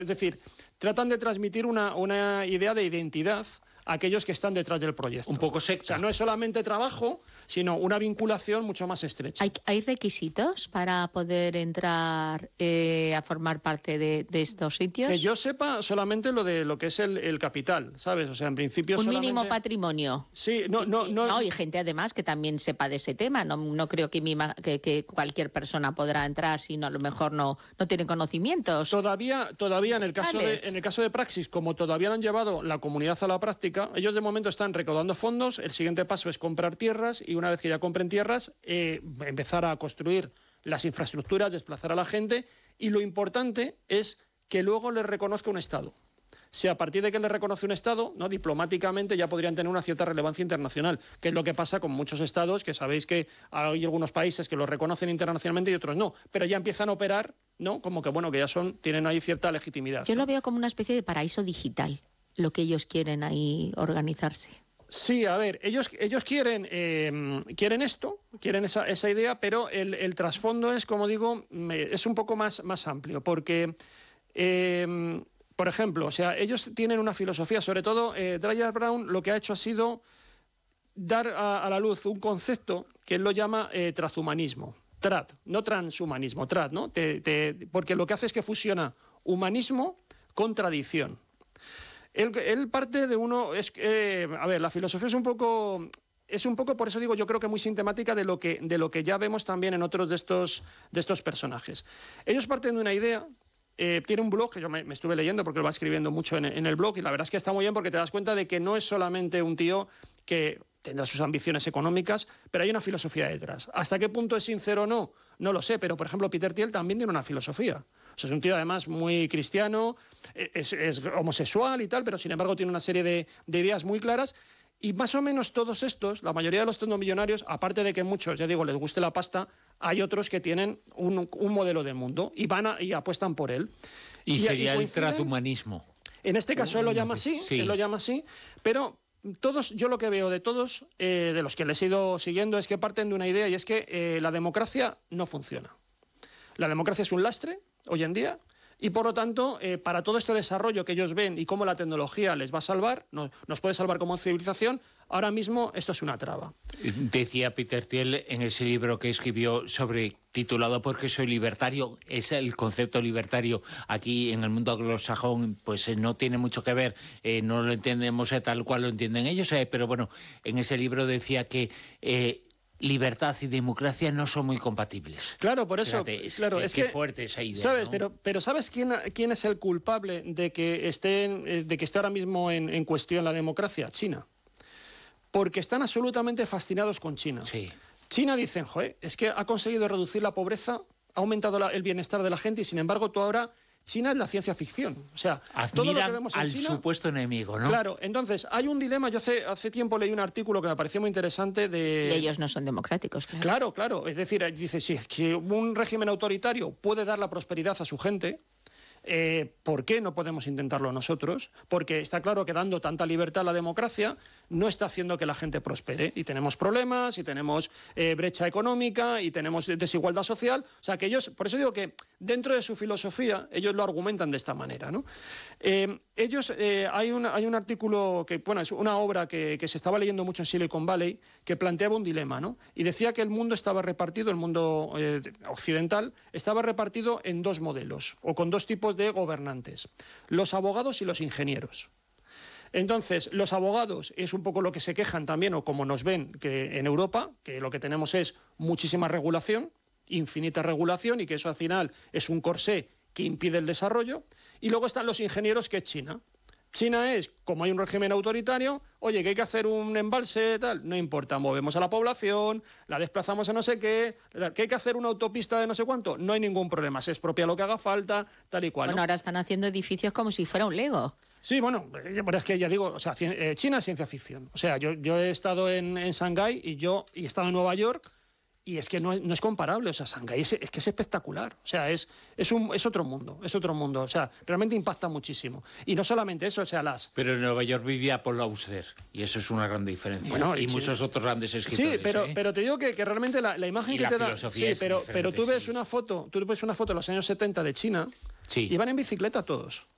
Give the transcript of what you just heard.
Es decir, tratan de transmitir una idea de identidad a aquellos que están detrás del proyecto. Un poco secta. O sea, no es solamente trabajo, sino una vinculación mucho más estrecha. ¿Hay requisitos para poder entrar a formar parte de estos sitios? Que yo sepa solamente lo que es el capital, ¿sabes? O sea, en principio un solamente... mínimo patrimonio. Sí, no. Y gente además que también sepa de ese tema. No creo que cualquier persona podrá entrar si no, a lo mejor no tiene conocimientos. Todavía en el caso de Praxis, como todavía no han llevado la comunidad a la práctica, ellos de momento están recaudando fondos. El siguiente paso es comprar tierras y una vez que ya compren tierras, empezar a construir las infraestructuras, desplazar a la gente, y lo importante es que luego les reconozca un Estado. Si a partir de que les reconoce un Estado, ¿no?, diplomáticamente ya podrían tener una cierta relevancia internacional, que es lo que pasa con muchos estados, que sabéis que hay algunos países que los reconocen internacionalmente y otros no, pero ya empiezan a operar, ¿no?, como que bueno, que ya tienen ahí cierta legitimidad. Yo lo veo como una especie de paraíso digital, lo que ellos quieren ahí organizarse. Sí, a ver, ellos quieren esto, quieren esa idea, pero el trasfondo es, como digo, es un poco más amplio, porque, por ejemplo, o sea, ellos tienen una filosofía, sobre todo Dreyer Brown lo que ha hecho ha sido dar a la luz un concepto que él lo llama transhumanismo, no transhumanismo, ¿no? Porque lo que hace es que fusiona humanismo con tradición. Él parte de la filosofía es un poco, por eso digo, yo creo que muy sintomática de lo que ya vemos también en otros de estos personajes. Ellos parten de una idea, tiene un blog que yo me estuve leyendo porque lo va escribiendo mucho en el blog, y la verdad es que está muy bien porque te das cuenta de que no es solamente un tío que tendrá sus ambiciones económicas, pero hay una filosofía detrás. ¿Hasta qué punto es sincero o no? No lo sé, pero por ejemplo Peter Thiel también tiene una filosofía. O sea, es un tío además muy cristiano, es homosexual y tal, pero sin embargo tiene una serie de ideas muy claras. Y más o menos todos estos, la mayoría de los tecnomillonarios, aparte de que muchos, ya digo, les guste la pasta, hay otros que tienen un modelo de mundo y apuestan por él. Y sería el transhumanismo. En este caso él lo llama así, pero todos, yo lo que veo de todos, de los que les he ido siguiendo, es que parten de una idea, y es que la democracia no funciona. La democracia es un lastre hoy en día, y por lo tanto, para todo este desarrollo que ellos ven y cómo la tecnología les va a salvar, nos puede salvar como civilización, ahora mismo esto es una traba. Decía Peter Thiel en ese libro que escribió titulado ¿Por qué soy libertario? Es el concepto libertario aquí en el mundo anglosajón, pues no tiene mucho que ver, no lo entendemos tal cual lo entienden ellos, pero bueno, en ese libro decía que libertad y democracia no son muy compatibles. Claro, por eso. Fíjate, qué fuerte esa idea, ¿sabes? ¿no? Pero ¿sabes quién es el culpable de que esté ahora mismo en cuestión la democracia? China. Porque están absolutamente fascinados con China. Sí. China dicen, joder, es que ha conseguido reducir la pobreza, ha aumentado el bienestar de la gente, y sin embargo tú ahora... China es la ciencia ficción. O sea, todo lo que vemos en al China, supuesto enemigo, ¿no? Claro, entonces hay un dilema. Yo hace tiempo leí un artículo que me pareció muy interesante de... Y ellos no son democráticos, claro. Claro. Es decir, dice, sí, que un régimen autoritario puede dar la prosperidad a su gente. ¿Por qué no podemos intentarlo nosotros? Porque está claro que dando tanta libertad a la democracia no está haciendo que la gente prospere, y tenemos problemas, y tenemos brecha económica, y tenemos desigualdad social. O sea, que ellos, por eso digo que dentro de su filosofía ellos lo argumentan de esta manera, ¿no? Hay un artículo que, bueno, es una obra que se estaba leyendo mucho en Silicon Valley, que planteaba un dilema, ¿no? Y decía que el mundo estaba repartido, el mundo occidental estaba repartido en dos modelos, o con dos tipos de gobernantes: los abogados y los ingenieros. Entonces, los abogados es un poco lo que se quejan también, o como nos ven, que en Europa, que lo que tenemos es muchísima regulación, infinita regulación, y que eso al final es un corsé que impide el desarrollo. Y luego están los ingenieros, que es China. China es, como hay un régimen autoritario, oye, que hay que hacer un embalse, tal, no importa, movemos a la población, la desplazamos a no sé qué, que hay que hacer una autopista de no sé cuánto, no hay ningún problema, se expropia lo que haga falta, tal y cual. Bueno, ¿no? Ahora están haciendo edificios como si fuera un Lego. Sí, bueno, pero es que ya digo, o sea, China es ciencia ficción. O sea, yo he estado en Shanghái y he estado en Nueva York, y es que no es comparable. O sea, Shanghái es que es espectacular. O sea, es otro mundo, O sea, realmente impacta muchísimo. Y no solamente eso, o sea, Pero en Nueva York vivía Paul Auster, y eso es una gran diferencia. Bueno, y muchos otros grandes escritores. Sí, pero te digo que realmente la imagen que te da... Sí, pero tú ves una foto de los años 70 de China, y van en bicicleta todos.